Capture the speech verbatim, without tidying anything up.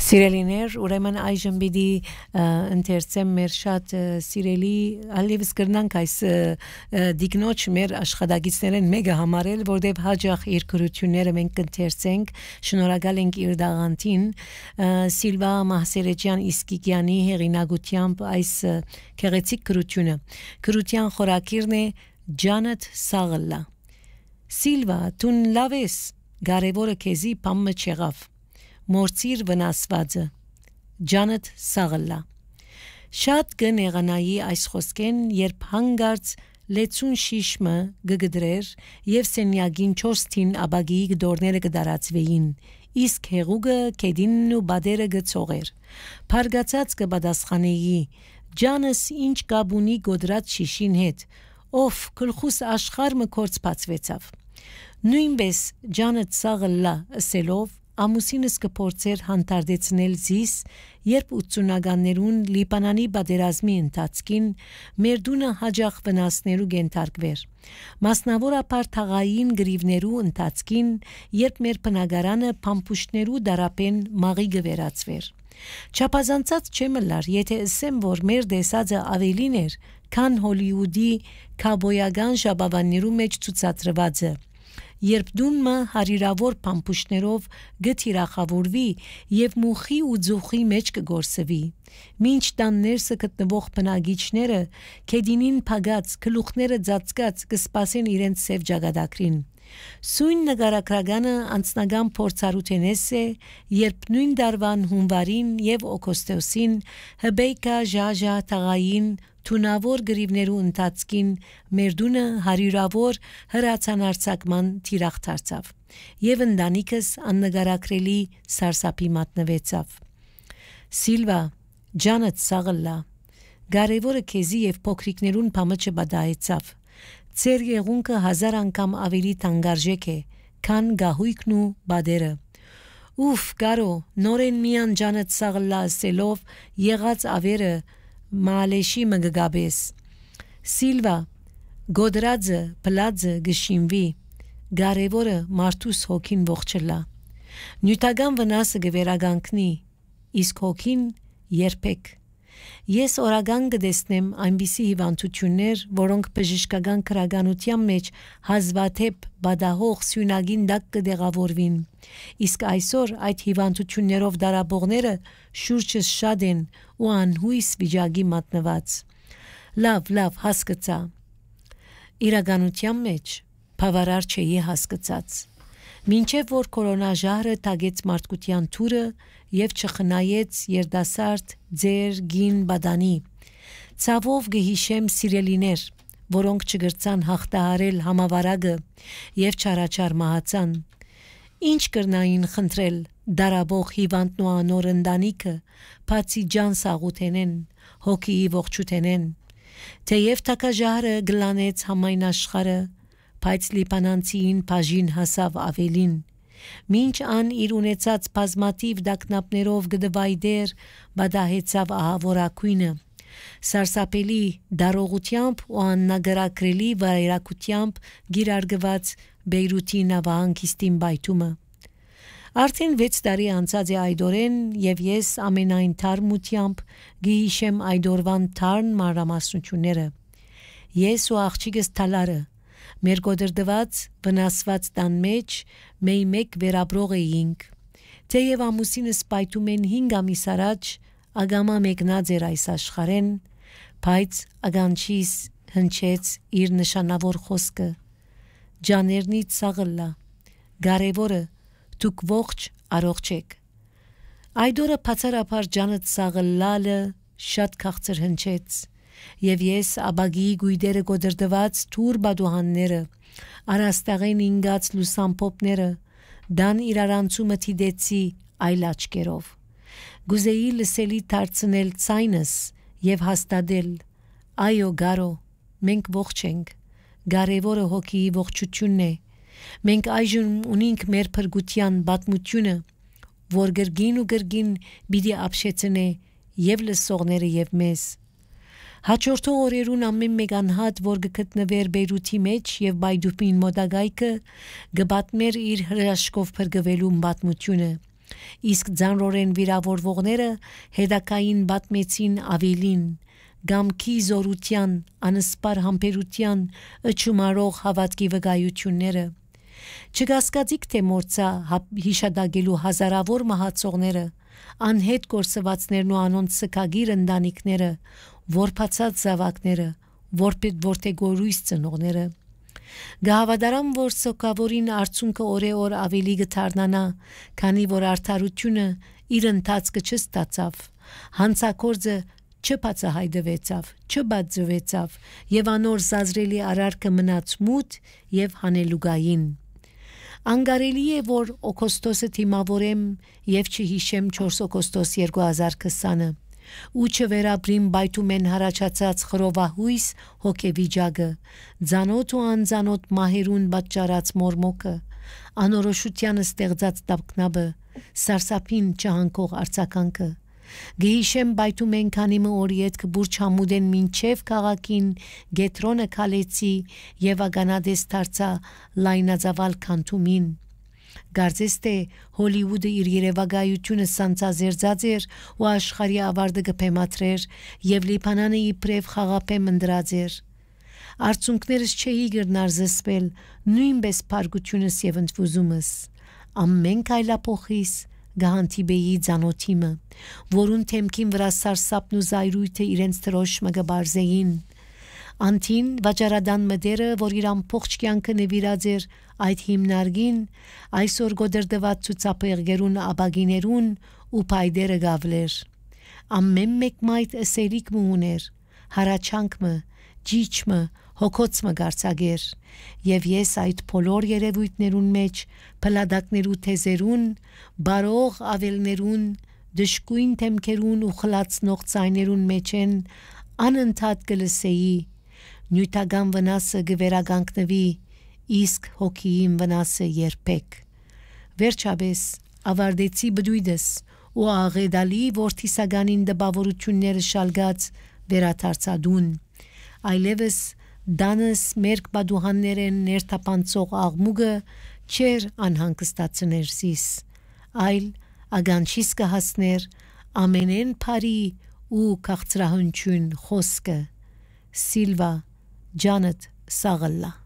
Սիրելիներ, ուրեմն այժմ պիտի ընթերցեմ մեր շատ սիրելի ալիվս կրնանք այս դիկնոջ մեր աշխատագիցներեն մեկը համարել, որտեղ հաջող իր գրությունները մենք կընթերցենք, շնորհակալ ենք իր դաղանտին Սիլվա Մահսերեջյան Իսկիկյանի հեղինակությամբ այս քեղեցիկ գրությունը։ Գրության խորակիրն է Ջանդ Սաղլա։ Սիլվա, տուն լավ ես, կարևորը քեզի բամը չեղավ։ Մորցիր վնասվածը Ջանդ Սաղլա Շատ կներանայի այս խոսքեն երբ հանգարց լեցուն շիշմը գգդրեր եւ սենյագին չորսին աբագիի գդորները կդարածվեին իսկ հեղուգը կեդինն ու բադերը գծողեր Փարգացած կբադասխանեի Ջանս ինչ կաբունի գոդրած շիշին հետ ով գլխուս աշխարհը կորցպացվեցավ Նույնպես Ջանդ Սաղլա ասելով Ամուսինս կփորձեր հանդարտեցնել զիս, երբ ութսունականներուն Լիբանանի բادرազմի ընթացքին մեր դունը հաջող վնասներու գենթարկվեր։ Մասնավորապես թաղային գրիվներու ընթացքին, երբ մեր բնակարանը փամփուշտներու դարապեն մաղի գվերածվեր։ Չափազանցած չեմլար, եթե ասեմ, որ մեր դեսածը ավելին էր, քան Հոլիուդի քաբոյական ժապավաններու մեջ ցուցադրվածը։ Երբ դունը հարիրավոր փամփուշտներով գթիրախավորվի եւ մուխի ու ձուխի մեջ կգործվի մինչ տաններսը գտնվող բնագիչները կեդինին փագած գլուխները ծածկած կսպասեն իրենց սև ճակատագրին Սույն նկարագրականը անձնական փորձառութենես է երբ նույն դարվան հունվարին եւ օգոստոսին հբեկա ժաժա տաղային Թունավոր գրիվներու ընթացքին մեր դունը հարյուրավոր հրացանարցակման թիրախ դարձավ եւ ընտանիքս աննկարագրելի սարսափի մատնվեցավ Սիլվա Ջանդ Սաղլա Կարևորը քեզի եւ փոքրիկներուն բամը չբադայեցավ Ձեր եղունքը հազար անգամ ավելի թանկարժեք է քան գահույքն ու բադերը Ուֆ կարո նորեն միան Ջանդ Սաղլա ասելով եղած ավերը Մալեշի մգգաբես Սիլվա Գոդրածը պլածը գշինվի Գարևորը մարդուս հոգին ողջլա Նյութական վնասը գվերագանքնի իսկ հոգին երբեք Ես օրական կդեսնեմ այնպիսի հիվանդություններ, որոնք բժշկական քրագանության մեջ հազվադեպ բադահող սյունագին դակ կդեղավորվին իսկ այսօր այդ հիվանդություններով դարաբողները շուրջս շատ են ու անհույս վիճակի մատնված լավ լավ հասկացա իրականության մեջ բավարար չէ հասկացած Մինչև որ կորոնաժահրը տագեց մարդկության թուրը եւ չխնայեց երդասարդ ձեր գին բադանի ցավով գհիշեմ սիրելիներ որոնք չգրցան հաղթահարել համավարակը եւ չարաչար մահացան ինչ կրնային խնդրել դարաբող հիվանդն ու անոր ընտանիքը բացի ջան սաղութենեն հոգիի ողջութենեն թեև տակաժահրը գլանեց համայն աշխարհը բայց լիբանանցին բաժին հասավ ավելին Մինչ ան իր ունեցած բազմատիվ դակնապներով գդվայդեր բադահեցավ ահավորակույնը Սարսափելի դարողությամբ ու աննագրակրելի վայրակությամբ գիրարգված Բեյրութի նավահանգիստին բայթումը Արդեն վեց տարի անցած է այդորեն եւ ես ամենայն թարմությամբ գիհիշեմ այդորվան թարն մանրամասնությունները Ես ու աղջիկս Թալարը Մեր գոդրդված վնասված տան մեջ մեի մեկ վերաբրող էինք Թեև ամուսինս պայթում են հինգ ամիս առաջ ագամա մեկնած էր այս աշխարհեն բայց ագանչիս հնչեց իր նշանավոր խոսքը Ջաներնից Սաղլա Կարևորը դուք ողջ առողջ եք Այդորը բացառապես Ջանդ Սաղլալը շատ քաղցր հնչեց Եվ ես աբագիի գույդերը գոդրդված թուր բադուհանները, արաստաղեն ինգած լուսամպոպները, դան իրարանցումը թիդեցի այլ աչկերով։ Գուզեի լսելի դարձնել ցայնս եւ հաստատել, այո գարո, մենք ողջ ենք, կարևորը հոգիի ողջությունն է, մենք այժմ ունենք մեր փրկության պատմությունը, որ գրգին ու գրգին պիտի ապշեցնե եւ լսողները եւ մեզ։ Հաջորդող օրերուն ամեն մեկ անհատ, որ գտնվեր Բեյրութի մեջ եւ Բայդուպին մոտակայքը, գբատմեր իր հրաշքով փրկվելու պատմությունը Իսկ ձանրորեն վիրավորվողները հետակային բատմեցին ավելին, գամքի զորության, անսպար համբերության, ըչումարող հավատքի վկայությունները։ Չկասկածիք թե մորցա հիշադակելու հազարավոր մահացողները, անհետ կորսվածներն ու անոնց սքագիր ընտանիքները, որբացած զավակները, որտեգորույս ծնողները։ Գահավադարամ, որ սոկավորին արդյունքը օրեօր ավելի գթարնանա, քանի որ արդարությունը իր ընթացքը չստացավ, հանցակործը չբացահայտվեցավ, չբացվեցավ եւ անոր զազրելի արարքը մնաց մութ եւ հանելուգային։ Անգարելի է, որ օգոստոսը թիմավորեմ եւ չհիշեմ չորս օգոստոս երկու հազար քսանը ու չվերաբրիմ բայթումեն հարաճած խրովահույս հոգեվիճակը, ձանոտ ու անձանոտ մահերուն պատճառած մորմոքը, անորոշությանը ստեղծած տապկնաբը, սարսափին չհանքող արձականքը։ Գհիշեմ բայթումեն քանիմը օրիետ կբուրջ համուդեն մինչև քաղաքին գետրոնը քալեցի եւ ագանադես դարձա լայնածավալ քանթումին։ Գարձես թե Հոլիվուդը իր երևակայությունը սանցազերծած էր ու աշխարհի ավարտը կփեմատրեր եւ Լիբանանը իբրև խաղապեմ ընդրած էր։ Արցունքներս չէի գրնար զսպել նույնպես փարգությունս եւ ընդվուզումս։ Ամեն քայլափոխիս գահանտիբեի ցանոթիմը, որուն թեմքին վրա սարսափն ու զայրույթը իրենց թրոշմը գբարզեին։ Անտին վաճառադան մդերը, որ իր ամբողջ կյանքը նվիրած էր այդ հիմնարկին, այսօր գոդրդված ցուցապեղերուն աբագիներուն ու փայդերը գավլեր։ Ամեն մեկ մայթ էսերիկ մը ուներ, հարաճանքմը, ջիջմը, հոգոցմը գարցագեր, եւ ես այդ բոլոր երևույթներուն մեջ փլադակներու թեզերուն, բարող ավելներուն, դժկույն թեմքերուն ու խլացնող ցայներուն մեջ են անընդհատ կլսեի, նյութական վնասը գվերագանքնվի, իսկ հոգիին վնասը երբեք։ Վերջապես ավարտեցի բդույդս ու աղեդալի որդիսագանին դպավորությունները շալգած վերաթարցադուն, այլևս դանս մերկ բադուհաններեն ներթապանցող աղմուգը չեր անհանգստացներ զիս, այլ ագանչիս կհասներ ամենեն բարի ու քաղցրահնչյուն խոսքը, Սիլվա Ջանետ Սաղլա։